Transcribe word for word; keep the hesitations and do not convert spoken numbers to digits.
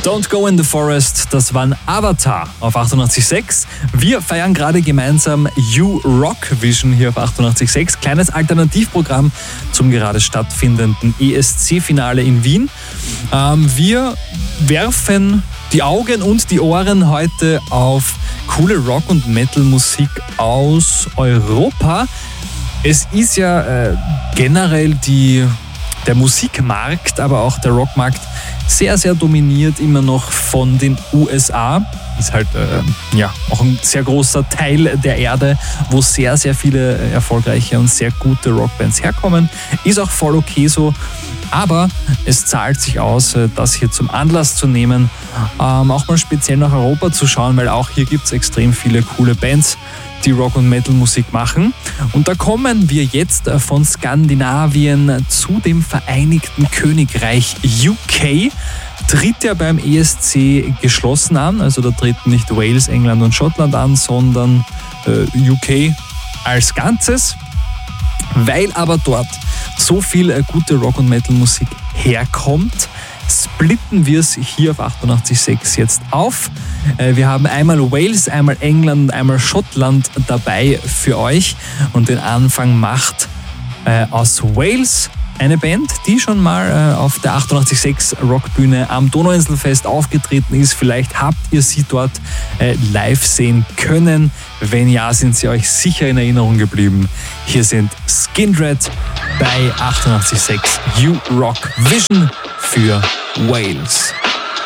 Don't Go in the Forest, das war ein Avatar auf achtundachtzig Komma sechs. Wir feiern gerade gemeinsam You Rock Vision hier auf achtundachtzig Komma sechs. Kleines Alternativprogramm zum gerade stattfindenden E S C-Finale in Wien. Ähm, wir werfen die Augen und die Ohren heute auf coole Rock- und Metal-Musik aus Europa. Es ist ja äh, generell die, der Musikmarkt, aber auch der Rockmarkt sehr, sehr dominiert immer noch von den U S A. Ist halt äh, ja, auch ein sehr großer Teil der Erde, wo sehr, sehr viele erfolgreiche und sehr gute Rockbands herkommen. Ist auch voll okay so. Aber es zahlt sich aus, das hier zum Anlass zu nehmen, ähm, auch mal speziell nach Europa zu schauen, weil auch hier gibt es extrem viele coole Bands, die Rock- und Metal-Musik machen. Und da kommen wir jetzt von Skandinavien zu dem Vereinigten Königreich U K. Tritt ja beim E S C geschlossen an, also da treten nicht Wales, England und Schottland an, sondern äh, U K als Ganzes. Weil aber dort so viel äh, gute Rock- und Metal-Musik herkommt, splitten wir es hier auf achtundachtzig Komma sechs jetzt auf. Äh, wir haben einmal Wales, einmal England und einmal Schottland dabei für euch. Und den Anfang macht äh, aus Wales eine Band, die schon mal äh, auf der achtundachtzig Komma sechs Rockbühne am Donauinselfest aufgetreten ist. Vielleicht habt ihr sie dort äh, live sehen können. Wenn ja, sind sie euch sicher in Erinnerung geblieben. Hier sind Skindred bei achtundachtzig Komma sechs You Rock Vision für Wales.